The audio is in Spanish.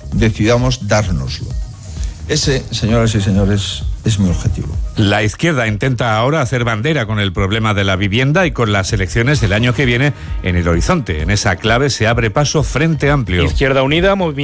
decidamos dárnoslo. Ese, señoras y señores, es mi objetivo. La izquierda intenta ahora hacer bandera con el problema de la vivienda y con las elecciones del año que viene en el horizonte. En esa clave se abre paso Frente Amplio. Izquierda Unida, Movimiento